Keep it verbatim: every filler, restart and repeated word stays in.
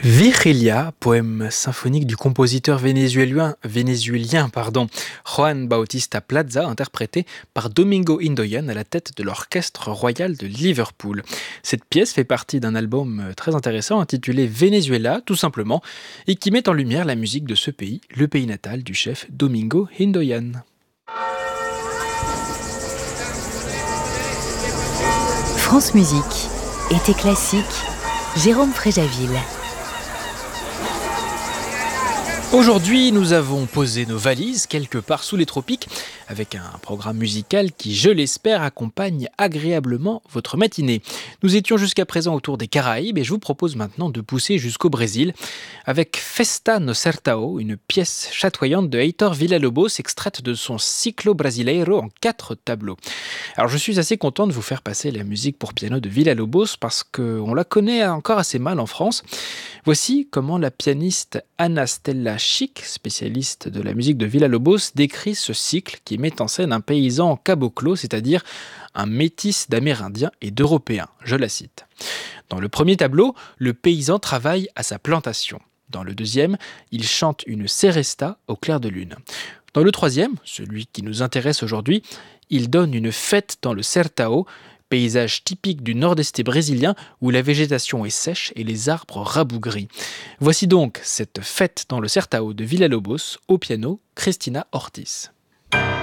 Vigilia, poème symphonique du compositeur vénézuélien, vénézuélien pardon, Juan Bautista Plaza, interprété par Domingo Indoyan à la tête de l'Orchestre Royal de Liverpool. Cette pièce fait partie d'un album très intéressant intitulé Venezuela, tout simplement, et qui met en lumière la musique de ce pays, le pays natal du chef Domingo Indoyan. France Musique, été classique, Jérôme Fréjaville. Aujourd'hui, nous avons posé nos valises quelque part sous les tropiques avec un programme musical qui, je l'espère, accompagne agréablement votre matinée. Nous étions jusqu'à présent autour des Caraïbes et je vous propose maintenant de pousser jusqu'au Brésil avec Festa no Sertão, une pièce chatoyante de Heitor Villa-Lobos extraite de son Ciclo Brasileiro en quatre tableaux. Alors je suis assez content de vous faire passer la musique pour piano de Villa-Lobos parce qu'on la connaît encore assez mal en France. Voici comment la pianiste Ana Stella Chic, spécialiste de la musique de Villa-Lobos, décrit ce cycle qui met en scène un paysan caboclo, c'est-à-dire un métis d'Amérindiens et d'Européens. Je la cite. Dans le premier tableau, le paysan travaille à sa plantation. Dans le deuxième, il chante une seresta au clair de lune. Dans le troisième, celui qui nous intéresse aujourd'hui, il donne une fête dans le Sertão, paysage typique du nord-est brésilien où la végétation est sèche et les arbres rabougris. Voici donc cette fête dans le Sertão de Villa-Lobos, au piano, Cristina Ortiz.